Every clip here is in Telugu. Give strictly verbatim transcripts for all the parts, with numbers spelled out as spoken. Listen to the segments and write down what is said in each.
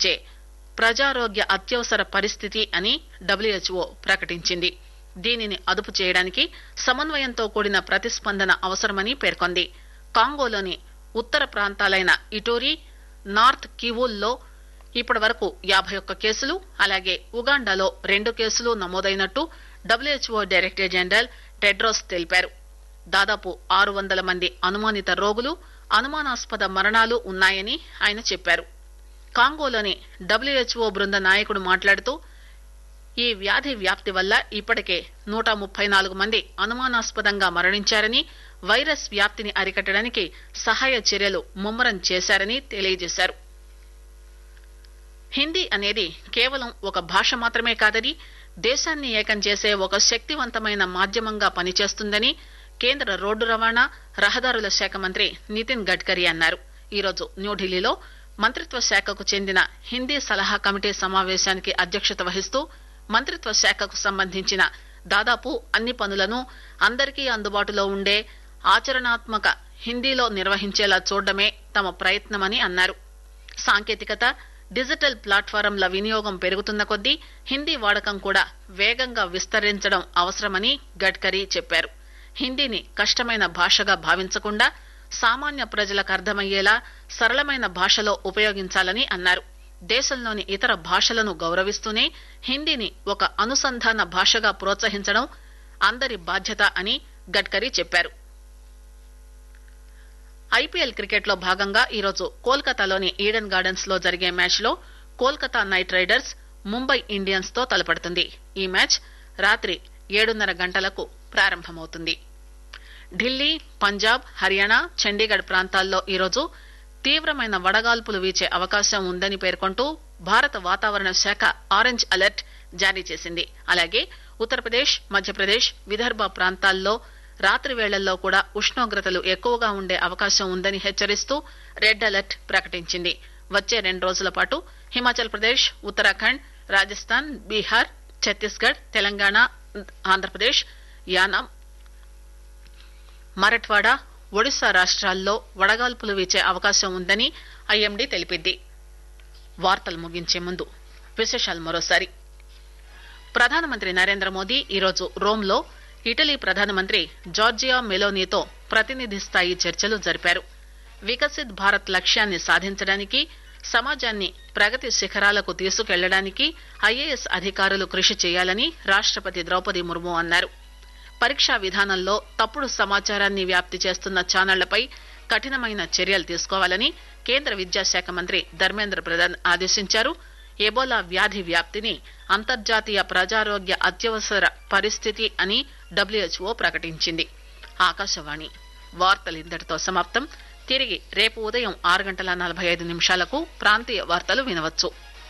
నిర్వహించే ప్రజారోగ్య అత్యవసర పరిస్థితి అని డబ్ల్యూహెచ్ఓ ప్రకటించింది. దీనిని అదుపు చేయడానికి సమన్వయంతో కూడిన ప్రతిస్పందన అవసరమని పేర్కొంది. కాంగోలోని ఉత్తర ప్రాంతాలైన ఇటోరీ, నార్త్ కివూల్లో ఇప్పటి వరకు యాభై ఒక్క కేసులు, అలాగే ఉగాండాలో రెండు కేసులు నమోదైనట్టు డబ్ల్యూహెచ్ఓ డైరెక్టర్ జనరల్ టెడ్రోస్ తెలిపారు. దాదాపు ఆరు వందల మంది అనుమానిత రోగులు, అనుమానాస్పద మరణాలు ఉన్నాయని ఆయన చెప్పారు. కాంగోలోని డబ్ల్యూహెచ్ఓ బృంద నాయకుడు మాట్లాడుతూ ఈ వ్యాధి వ్యాప్తి వల్ల ఇప్పటికే నూట ముప్పై నాలుగు మంది అనుమానాస్పదంగా మరణించారని, వైరస్ వ్యాప్తిని అరికట్టడానికి సహాయ చర్యలు ముమ్మరం చేశారని తెలియజేశారు. హిందీ అనేది కేవలం ఒక భాష మాత్రమే కాదని, దేశాన్ని ఏకం చేసే ఒక శక్తివంతమైన మాధ్యమంగా పనిచేస్తుందని కేంద్ర రోడ్డు రవాణా, రహదారుల శాఖ మంత్రి నితిన్ గడ్కరీ అన్నారు. ఈరోజు న్యూఢిల్లీలో మంత్రిత్వ శాఖకు చెందిన హిందీ సలహా కమిటీ సమావేశానికి అధ్యక్షత వహిస్తూ మంత్రిత్వ శాఖకు సంబంధించిన దాదాపు అన్ని పనులను అందరికీ అందుబాటులో ఉండే ఆచరణాత్మక హిందీలో నిర్వహించేలా చూడడమే తమ ప్రయత్నమని అన్నారు. సాంకేతికత, డిజిటల్ ప్లాట్ఫారంల వినియోగం పెరుగుతున్న కొద్దీ హిందీ వాడకం కూడా వేగంగా విస్తరించడం అవసరమని గడ్కరీ చెప్పారు. హిందీని కష్టమైన భాషగా భావించకుండా సామాన్య ప్రజలకు అర్థమయ్యేలా సరళమైన భాషలో ఉపయోగించాలని అన్నారు. దేశంలోని ఇతర భాషలను గౌరవిస్తూనే హిందీని ఒక అనుసంధాన భాషగా ప్రోత్సహించడం అందరి బాధ్యత అని గడ్కరీ చెప్పారు. ఐపీఎల్ క్రికెట్ లో భాగంగా ఈరోజు కోల్కతాలోని ఈడెన్ గార్డెన్స్ లో జరిగే మ్యాచ్ లో Kolkata night riders Mumbai Indians తో తలపడుతుంది. ఈ మ్యాచ్ రాత్రి ఏడున్నర గంటలకు ప్రారంభమవుతుంది. ఢిల్లీ, పంజాబ్, హర్యానా, చండీగఢ్ ప్రాంతాల్లో ఈరోజు తీవ్రమైన వడగాల్పులు వీచే అవకాశం ఉందని పేర్కొంటూ భారత వాతావరణ శాఖ ఆరెంజ్ అలర్ట్ జారీ చేసింది. అలాగే ఉత్తరప్రదేశ్, మధ్యప్రదేశ్, విదర్భ ప్రాంతాల్లో రాత్రి వేళల్లో కూడా ఉష్ణోగ్రతలు ఎక్కువగా ఉండే అవకాశం ఉందని హెచ్చరిస్తూ రెడ్ అలర్ట్ ప్రకటించింది. వచ్చే రెండు రోజుల పాటు హిమాచల్ ప్రదేశ్, ఉత్తరాఖండ్, రాజస్థాన్, బీహార్, ఛత్తీస్గఢ్, తెలంగాణ, ఆంధ్రప్రదేశ్, యానాం, మరఠ్వాడా, ఒడిశా రాష్ట్రాల్లో వడగాల్పులు వీచే అవకాశం ఉందని ఐఎండీ తెలిపింది. వార్తలు ముగించే ముందు విశేషాలు మరోసారి. ప్రధానమంత్రి నరేంద్ర మోదీ ఈరోజు రోమ్లో ఇటలీ ప్రధానమంత్రి జార్జియా మెలోనీతో ప్రతినిధి స్థాయి చర్చలు జరిపారు. వికసిత్ భారత్ లక్ష్యాన్ని సాధించడానికి, సమాజాన్ని ప్రగతి శిఖరాలకు తీసుకెళ్లడానికి ఐఏఎస్ అధికారులు కృషి చేయాలని రాష్టపతి ద్రౌపది ముర్ము అన్నారు. పరీక్షా విధానంలో తప్పుడు సమాచారాన్ని వ్యాప్తి చేస్తున్న ఛానళ్లపై కఠినమైన చర్యలు తీసుకోవాలని కేంద్ర విద్యాశాఖ మంత్రి ధర్మేంద్ర ప్రధాన్ ఆదేశించారు. ఎబోలా వ్యాధి వ్యాప్తిని అంతర్జాతీయ ప్రజారోగ్య అత్యవసర పరిస్థితి అని డబ్ల్యూహెచ్ఓ ప్రకటించింది. ఆకాశవాణి వార్తలు ఇంతటితో సమాప్తం. తిరిగి రేపు ఉదయం ఆరు గంటల నలభై ఐదు నిమిషాలకు ప్రాంతీయ వార్తలు వినవచ్చు.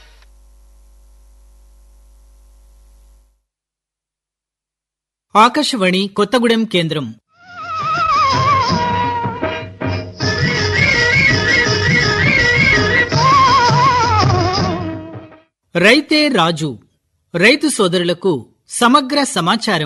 ఆకాశవాణి కొత్తగూడెం కేంద్రం. రైతే రాజు, రైతు సోదరులకు సమగ్ర సమాచారం.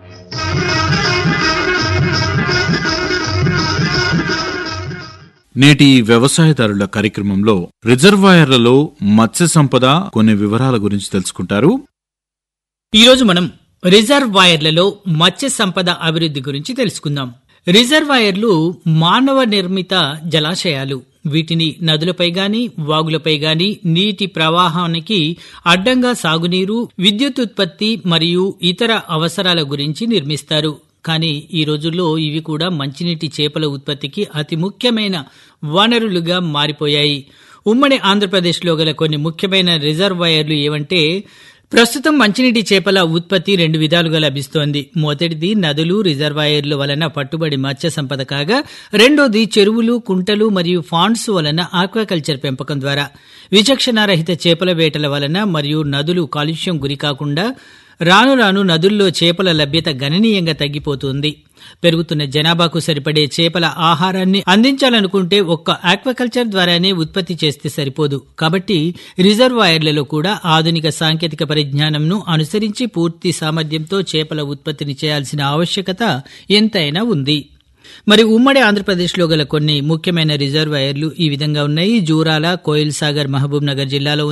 నేటి వ్యవసాయదారుల కార్యక్రమంలో రిజర్వాయర్లలో మత్స్య సంపద కొన్ని వివరాల గురించి తెలుసుకుంటారు. ఈరోజు మనం రిజర్వాయర్లలో మత్స్య సంపద అభివృద్ధి గురించి తెలుసుకుందాం. రిజర్వాయర్లు మానవ నిర్మిత జలాశయాలు. వీటిని నదులపై గాని, వాగులపై గాని నీటి ప్రవాహానికి అడ్డంగా సాగునీరు, విద్యుత్ ఉత్పత్తి మరియు ఇతర అవసరాల గురించి నిర్మిస్తారు. కానీ ఈ రోజుల్లో ఇవి కూడా మంచినీటి చేపల ఉత్పత్తికి అతి ముఖ్యమైన వనరులుగా మారిపోయాయి. ఉమ్మడి ఆంధ్రప్రదేశ్లో గల కొన్ని ముఖ్యమైన రిజర్వాయర్లు ఏవంటే, ప్రస్తుతం మంచినీటి చేపల ఉత్పత్తి రెండు విధాలుగా లభిస్తోంది. మొదటిది నదులు, రిజర్వాయర్ల వలన పట్టుబడి మత్స్య సంపద కాగా, రెండోది చెరువులు, కుంటలు మరియు ఫాండ్స్ వలన ఆక్వాకల్చర్ పెంపకం ద్వారా. విచక్షణారహిత చేపల వేటల వలన మరియు నదులు కాలుష్యం గురికాకుండా రాను రాను నదుల్లో చేపల లభ్యత గణనీయంగా తగ్గిపోతుంది. పెరుగుతున్న జనాభాకు సరిపడే చేపల ఆహారాన్ని అందించాలనుకుంటే ఒక్క ఆక్వాకల్చర్ ద్వారానే ఉత్పత్తి చేస్తే సరిపోదు. కాబట్టి రిజర్వాయర్లలో కూడా ఆధునిక సాంకేతిక పరిజ్ఞానంను అనుసరించి పూర్తి సామర్థ్యంతో చేపల ఉత్పత్తిని చేయాల్సిన ఆవశ్యకత ఎంతైనా ఉంది. మరి ఉమ్మడి ఆంధ్రప్రదేశ్లో గల కొన్ని ముఖ్యమైన రిజర్వాయర్లు ఈ విధంగా ఉన్నాయి. జూరాల, కోయిల్ సాగర్ మహబూబ్ నగర్ జిల్లాలో